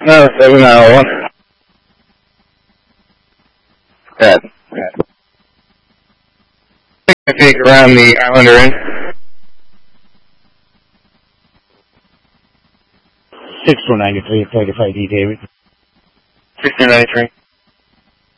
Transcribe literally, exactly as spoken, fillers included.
No, seven nine one. Good. Good. I think around the Islander end. six four nine three, thirty-five D, David. sixteen ninety-three.